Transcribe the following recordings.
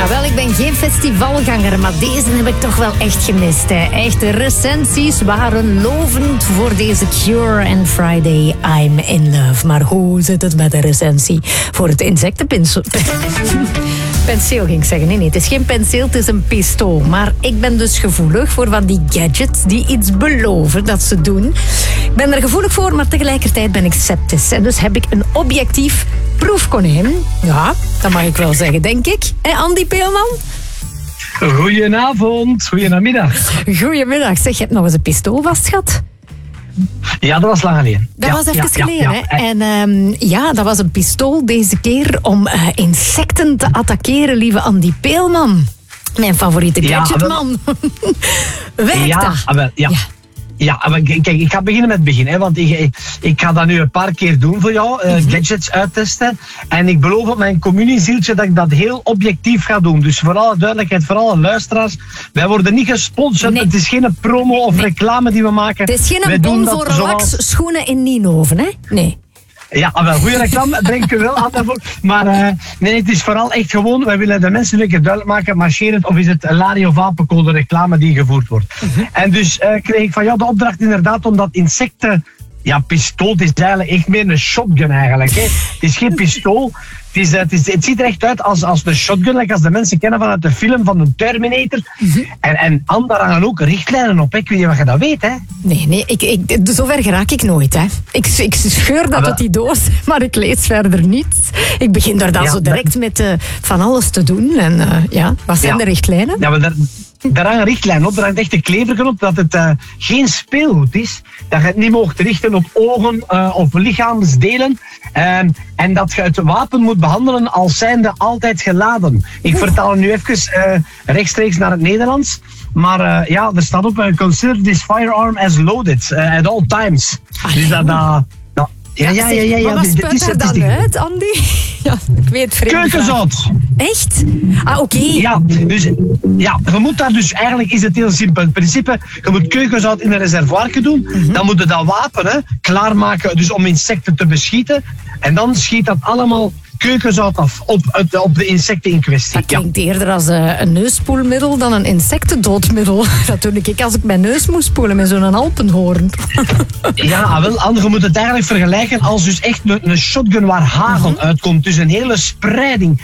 Nou wel, ik ben geen festivalganger, maar deze heb ik toch wel echt gemist. Hè. Echt, de recensies waren lovend voor deze Cure en Friday, I'm in Love. Maar hoe zit het met de recensie voor het insectenpinsel? Penseel ging ik zeggen. Nee, het is geen penseel, het is een pistool. Maar ik ben dus gevoelig voor van die gadgets die iets beloven dat ze doen. Ik ben er gevoelig voor, maar tegelijkertijd ben ik sceptisch. En dus heb ik een objectief proefkonijn. Ja, dat mag ik wel zeggen, denk ik. Andy Peelman? Goedenavond, goedemiddag. Goedemiddag. Zeg, je hebt nog eens een pistool vastgehad? Ja, dat was lang geleden. Dat was even geleden, hè? En dat was een pistool deze keer om insecten te attackeren, lieve Andy Peelman. Mijn favoriete gadgetman. Werkt dat? Ja, maar kijk, ik ga beginnen met het begin. Hè, want ik ga dat nu een paar keer doen voor jou. Gadgets uittesten. En ik beloof op mijn communiezieltje dat ik dat heel objectief ga doen. Dus voor alle duidelijkheid, voor alle luisteraars. Wij worden niet gesponsord. Nee. Het is geen promo of reclame die we maken. Het is geen bon voor relax schoenen in Nienhoven, hè? Nee. Ja, wel, goede reclame, denk ik wel aan daarvoor. Maar nee, het is vooral echt gewoon, wij willen de mensen een keer duidelijk maken, marcherend, of is het Lari of Apenkool de reclame die gevoerd wordt. En dus kreeg ik van jou de opdracht inderdaad om dat insecten... Ja, pistool, het is eigenlijk echt meer een shotgun eigenlijk. Hè. Het is geen pistool. Het ziet er echt uit als een shotgun, like als de mensen kennen vanuit de film van de Terminator. En daar hangen ook richtlijnen op. Ik weet niet of je dat weet, hè? Nee, zover geraak ik nooit, hè. Ik scheur dat uit die doos, maar ik lees verder niets. Ik begin daar dan zo direct met van alles te doen. En wat zijn de richtlijnen? Ja, maar daar hangen richtlijnen op, daar hangt echt een kleverken op dat het geen speelgoed is. Dat je het niet mocht richten op ogen of lichaamsdelen. En dat je het wapen moet behandelen als zijnde altijd geladen. Ik vertaal het nu even rechtstreeks naar het Nederlands. Maar er staat op, consider this firearm as loaded at all times. Dus dat... Maar wat spuit er dan uit, Andy? Ja, ik weet vreemd. Keukenzout. Echt? Ah, oké. Ja, dus je moet daar dus... Eigenlijk is het heel simpel. Het principe, je moet keukenzout in een reservoir doen. Dan moet je dat wapen klaarmaken dus om insecten te beschieten. En dan schiet dat allemaal keukenzout af op de insecten in kwestie. Dat klinkt eerder als een neusspoelmiddel dan een insectendoodmiddel. Dat doe ik als ik mijn neus moest spoelen met zo'n alpenhoorn. Ja, wel, Anne, je moet het eigenlijk vergelijken als dus echt een shotgun waar hagel uitkomt. Dus een hele spreiding.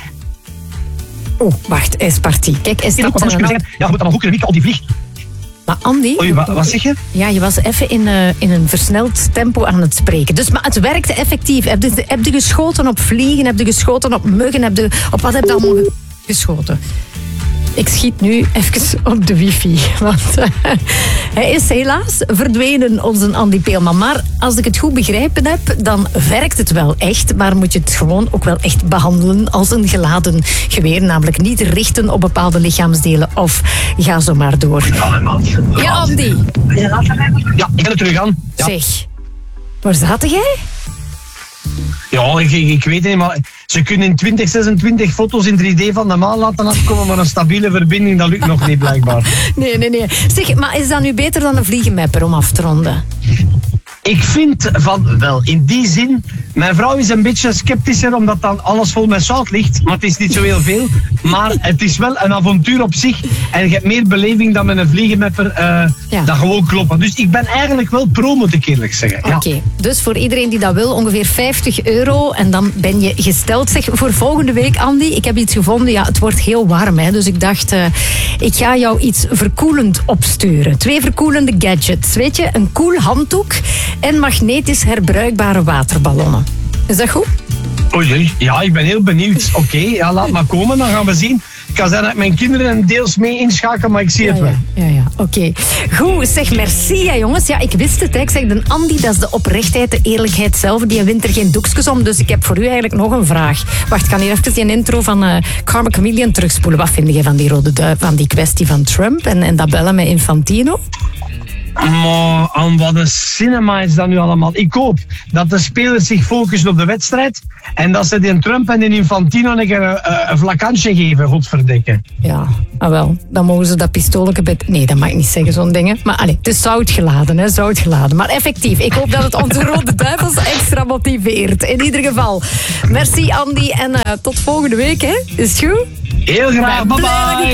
Oh, wacht, is partie. Kijk, is dat je moet dan ook wikken op die vlieg. Maar Andy... Oei, wat zeg je? Ja, je was even in een versneld tempo aan het spreken. Dus, maar het werkte effectief. Heb je geschoten op vliegen? Heb je geschoten op muggen? Op wat heb je allemaal geschoten? Ik schiet nu even op de wifi. Want hij is helaas verdwenen, onze Andy Peelman. Maar als ik het goed begrepen heb, dan werkt het wel echt. Maar moet je het gewoon ook wel echt behandelen als een geladen geweer. Namelijk niet richten op bepaalde lichaamsdelen. Of ga zo maar door. Ja, Andy. Ja, ik ga er terug aan. Ja. Zeg, waar zat jij? Ja, ik weet het niet, maar ze kunnen in 2026 foto's in 3D van de maan laten afkomen, maar een stabiele verbinding, dat lukt nog niet blijkbaar. Nee. Zeg, maar is dat nu beter dan een vliegenmapper om af te ronden? Ik vind wel, in die zin, mijn vrouw is een beetje sceptischer omdat dan alles vol met zout ligt, maar het is niet zo heel veel. Maar het is wel een avontuur op zich en je hebt meer beleving dan met een vliegenmapper dat gewoon kloppen. Dus ik ben eigenlijk wel pro, moet ik eerlijk zeggen. Oké, dus voor iedereen die dat wil, ongeveer €50 en dan ben je gesteld. Zeg, voor volgende week, Andy, ik heb iets gevonden, het wordt heel warm, hè, dus ik dacht, ik ga jou iets verkoelend opsturen. 2 verkoelende gadgets, weet je, een koel handdoek en magnetisch herbruikbare waterballonnen. Is dat goed? Oei, ja, ik ben heel benieuwd. Oké, laat maar komen, dan gaan we zien. Ik kan zeggen dat mijn kinderen deels mee inschakelen, maar ik zie het wel. Ja, oké. Goed, zeg merci, hè, jongens. Ja, ik wist het, hè. Ik zeg, de Andy, dat is de oprechtheid, de eerlijkheid zelf. Die wint er geen doekjes om, dus ik heb voor u eigenlijk nog een vraag. Wacht, ik kan hier even die intro van Karma Chameleon terugspoelen. Wat vind je van die rode duif, van die kwestie van Trump en dat bellen met Infantino? Maar aan wat een cinema is dat nu allemaal? Ik hoop dat de spelers zich focussen op de wedstrijd en dat ze die Trump en die Infantino een vlakantje geven, godverdikke. Ja, wel. Dan mogen ze dat pistooletje bij... Nee, dat mag ik niet zeggen, zo'n dingen. Maar allez, het is zoutgeladen, hè, zoutgeladen. Maar effectief, ik hoop dat het onze rode duivels extra motiveert. In ieder geval, merci Andy en tot volgende week, hè. Is het goed? Heel graag, bye bye.